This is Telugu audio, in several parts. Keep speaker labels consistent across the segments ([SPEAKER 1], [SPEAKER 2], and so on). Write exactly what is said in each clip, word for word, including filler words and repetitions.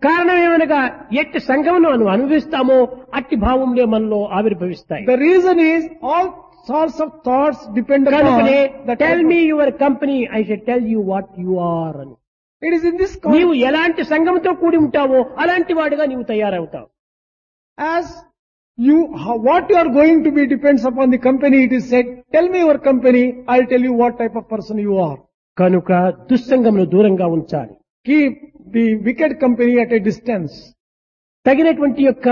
[SPEAKER 1] కారణం ఏమనగా ఎట్టి సంఘమును మనం అనుభవిస్తామో అట్టి భావంలో మనలో ఆవిర్భవిస్తాయి.
[SPEAKER 2] The reason is all sorts of thoughts depend upon
[SPEAKER 1] కనుకనే
[SPEAKER 2] the
[SPEAKER 1] tell me your company I shall tell you what you are అని.
[SPEAKER 2] It is in this
[SPEAKER 1] నీవు
[SPEAKER 2] context,
[SPEAKER 1] ఎలాంటి సంఘంతో కూడి ఉంటావో అలాంటి వాడిగా నీవు తయారవుతావు.
[SPEAKER 2] as you, how, what you are going to be depends upon the company. It is said, tell me your company, I'll tell you what type of person you are.
[SPEAKER 1] కనుక దుస్సంగమును దూరంగా ఉంచాలి.
[SPEAKER 2] Keep the wicked company at a distance.
[SPEAKER 1] తగినటువంటి యొక్క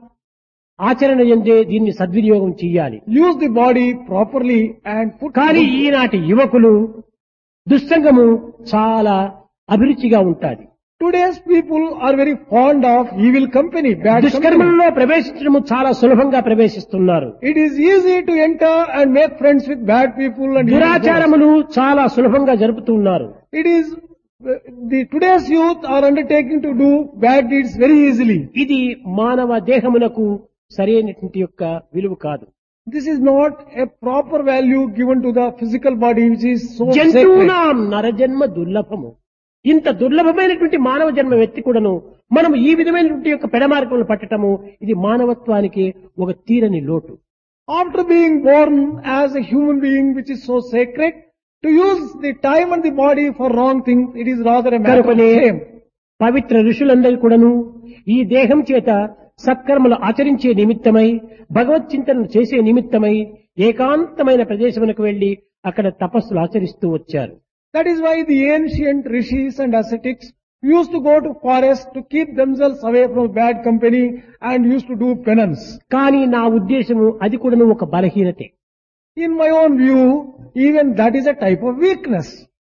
[SPEAKER 1] ఆచరణ ఎందే దీన్ని సద్వినియోగం చెయ్యాలి.
[SPEAKER 2] Use the body properly and put
[SPEAKER 1] కానీ ఈనాటి యువకులు దుస్సంగము చాలా అభిరుచిగా ఉంటాది.
[SPEAKER 2] Today's people are very fond of evil company, bad company.
[SPEAKER 1] దుష్కర్మలలో ప్రవేశించడము చాలా సులభంగా ప్రవేశిస్తున్నారు.
[SPEAKER 2] It is easy to enter and make friends with bad people and evil gods.
[SPEAKER 1] దురాచారములు చాలా సులభంగా జరుపుతున్నారు.
[SPEAKER 2] It is the today's youth are undertaking to do bad deeds very easily.
[SPEAKER 1] ఇది మానవ దేహమునకు సరైనటువంటి యొక్క విలువ కాదు.
[SPEAKER 2] This is not a proper value given to the physical body, which is so sacred.
[SPEAKER 1] జంతువునాం నరజన్మ దుర్లభము. ఇంత దుర్లభమైనటువంటి మానవ జన్మ వ్యక్తి కూడాను మనం ఈ విధమైనటువంటి యొక్క పెడమార్గములు పట్టటము ఇది మానవత్వానికి ఒక తీరని లోటు.
[SPEAKER 2] After being born as a human being, which is so sacred, to use the time and the body for wrong things, it is rather a matter of
[SPEAKER 1] కనుకనే
[SPEAKER 2] shame.
[SPEAKER 1] పవిత్ర ఋషులందరూ కూడాను ఈ దేహం చేత సత్కర్మలు ఆచరించే నిమిత్తమై భగవత్ చింతనను చేసే నిమిత్తమై ఏకాంతమైన ప్రదేశమునకు వెళ్లి అక్కడ తపస్సులు ఆచరిస్తూ వచ్చారు.
[SPEAKER 2] That is why the ancient rishis and ascetics used to go to forest to keep themselves away from bad company and used to do penance.
[SPEAKER 1] కానీ నా ఉద్దేశము అది కూడాను ఒక బలహీనతే.
[SPEAKER 2] In my own view, even that is a type of weakness.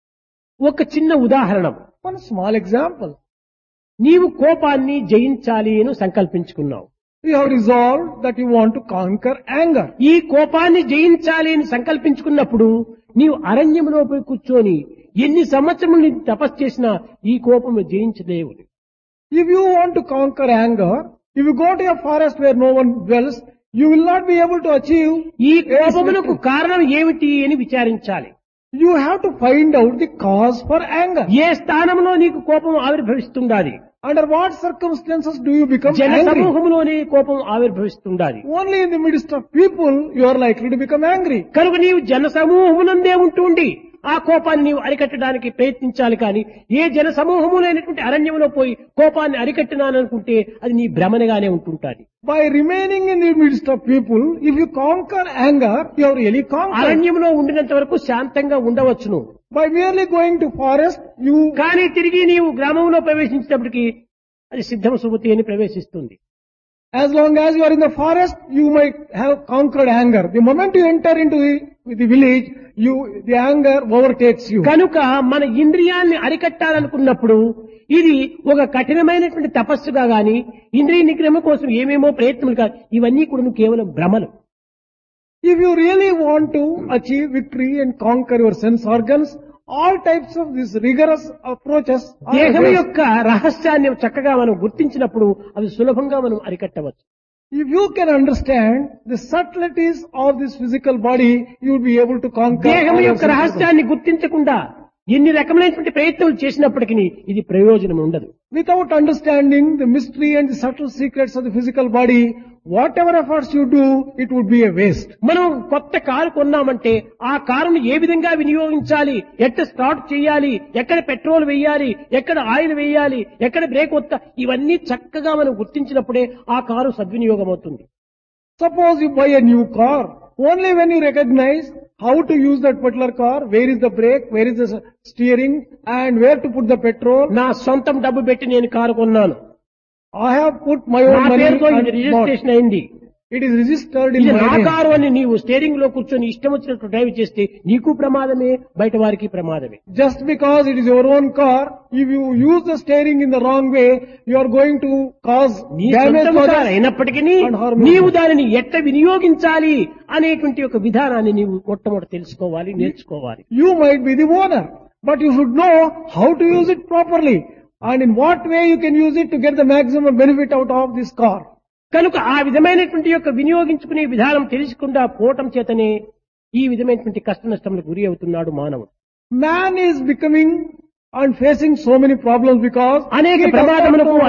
[SPEAKER 1] ఒక చిన్న ఉదాహరణ,
[SPEAKER 2] One small example.
[SPEAKER 1] నీవు కోపాన్ని జయించాలి అని సంకల్పించుకున్నావు.
[SPEAKER 2] You have resolved that you want to conquer anger.
[SPEAKER 1] ఈ కోపాన్ని జయించాలి అని సంకల్పించుకున్నప్పుడు నీవు అరణ్యంలో పోయి కూర్చొని ఎన్ని సంవత్సరములు నీవు తపస్సు చేసినా ఈ కోపము జయించలేవు.
[SPEAKER 2] If you want to conquer anger, if you go to a forest where no one dwells, you will not be able to achieve.
[SPEAKER 1] ఈ కోపమునకు కారణం ఏమిటి అని విచారించాలి.
[SPEAKER 2] You have to find out the cause for anger.
[SPEAKER 1] ఏ స్థానంలో నీకు కోపం ఆవిర్భవిస్తుండాలి?
[SPEAKER 2] Under what circumstances do you become
[SPEAKER 1] జన
[SPEAKER 2] angry?
[SPEAKER 1] సమూహంలోనే కోపం ఆవిర్భవిస్తుండాలి.
[SPEAKER 2] Only in the midst of people you are likely to become angry.
[SPEAKER 1] కనుక నీవు జన సమూహమునందే ఉంటుండి ఆ కోపాన్ని నీవు అరికట్టడానికి ప్రయత్నించాలి. కానీ ఏ జన సమూహములైనటువంటి అరణ్యంలో పోయి కోపాన్ని అరికట్టినాననుకుంటే అది నీ భ్రమణగానే ఉంటుంటాది.
[SPEAKER 2] By remaining in the midst of people, if you conquer anger, you have really conquered.
[SPEAKER 1] అరణ్యంలో ఉండినంత వరకు శాంతంగా ఉండవచ్చును.
[SPEAKER 2] By merely going to forest, you
[SPEAKER 1] కానీ తిరిగి నీవు గ్రామంలో ప్రవేశించేటప్పటికి అది సిద్ధమ సుమతి అని ప్రవేశిస్తుంది.
[SPEAKER 2] As long as you are in the forest, you might have conquered anger. The moment you enter into the, the village, you, the anger overtakes you.
[SPEAKER 1] కనుక మన ఇంద్రియాల్ని అరికట్టాలనుకున్నప్పుడు ఇది ఒక కఠినమైనటువంటి తపస్సుగా గాని ఇంద్రియ నిగ్రహం కోసం ఏమేమో ప్రయత్నాలు కాదు, ఇవన్నీ కూడా కేవలం భ్రమలు.
[SPEAKER 2] If you really want to achieve victory and conquer your sense organs, all types of these rigorous approaches are
[SPEAKER 1] దేహం
[SPEAKER 2] waste.
[SPEAKER 1] యొక్క రహస్యాన్ని చక్కగా మనం గుర్తించినప్పుడు అవి సులభంగా మనం అరికట్టవచ్చు.
[SPEAKER 2] If you can understand the subtleties of this physical body, you will be able to conquer.
[SPEAKER 1] దేహం
[SPEAKER 2] all your
[SPEAKER 1] యొక్క
[SPEAKER 2] sense organs.
[SPEAKER 1] రహస్యాన్ని గుర్తించకుండా ఎన్ని రకమైనటువంటి ప్రయత్నాలు చేసినప్పటికీ ఇది ప్రయోజనం ఉండదు.
[SPEAKER 2] Without understanding the mystery and the subtle secrets of the physical body, whatever efforts you do, it would be a waste.
[SPEAKER 1] మనం కొత్త కారు కొన్నామంటే ఆ కారును ఏ విధంగా వినియోగించాలి, ఎక్కడ స్టార్ట్ చేయాలి, ఎక్కడ పెట్రోల్ వేయాలి, ఎక్కడ ఆయిల్ వేయాలి, ఎక్కడ బ్రేక్ వస్తా, ఇవన్నీ చక్కగా మనం గుర్తించినప్పుడే ఆ కారు సద్వినియోగం అవుతుంది.
[SPEAKER 2] Suppose you buy a new car, only when you recognize how to use that particular car, where is the brake, where is the steering, and where to put the petrol.
[SPEAKER 1] నా సొంతం డబ్బు పెట్టి నేను కారు కొన్నాను,
[SPEAKER 2] I have put my
[SPEAKER 1] నా
[SPEAKER 2] own money
[SPEAKER 1] పేరుతో ఇది
[SPEAKER 2] and bought.
[SPEAKER 1] రిజిస్ట్రేషన్ అయింది,
[SPEAKER 2] It is registered in
[SPEAKER 1] ఇది
[SPEAKER 2] my
[SPEAKER 1] నా
[SPEAKER 2] name.
[SPEAKER 1] కారు అని నీవు స్టీరింగ్ లో కూర్చొని ఇష్టం వచ్చినట్టు డ్రైవ్ చేస్తే నీకు ప్రమాదమే, బయట వారికి ప్రమాదమే.
[SPEAKER 2] Just because it is your own car, if you use the steering in the wrong way, you are going to cause
[SPEAKER 1] నీ
[SPEAKER 2] damage
[SPEAKER 1] సొంతం
[SPEAKER 2] to
[SPEAKER 1] కారు
[SPEAKER 2] others.
[SPEAKER 1] అయినప్పటికీ
[SPEAKER 2] and harm
[SPEAKER 1] నీవు
[SPEAKER 2] others.
[SPEAKER 1] దానిని ఎట్ట వినియోగించాలి అనేటువంటి ఒక విధానాన్ని నీవు మొట్టమొదటి తెలుసుకోవాలి, నేర్చుకోవాలి.
[SPEAKER 2] You might be the owner, but you should know how to use it properly and in what way you can use it to get the maximum benefit out of this car.
[SPEAKER 1] కనుక ఆ విధమైనటువంటి యొక్క వినియోగించుకునే విధానం తెలుసుకుండా పోవటం చేతనే ఈ విధమైనటువంటి కష్ట నష్టములకు గురి అవుతున్నాడు మానవుడు.
[SPEAKER 2] Man is becoming and facing so many problems because
[SPEAKER 1] అనేక
[SPEAKER 2] he does not
[SPEAKER 1] ప్రమాదములకు
[SPEAKER 2] know